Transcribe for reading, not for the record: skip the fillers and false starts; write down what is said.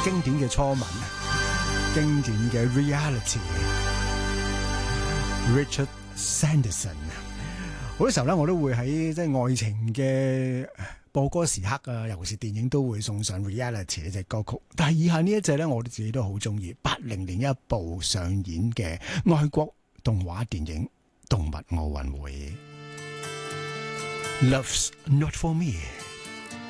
經典嘅初吻，經典嘅 Reality。Richard Sanderson。好多時候咧，我都會喺即係愛情嘅播歌時刻啊，尤其是電影都會送上 Reality 呢隻歌曲。但係以下呢一隻咧，我哋自己都好中意。80年一部上演嘅外國動畫電影《動物奧運會》。Love's Not For Me。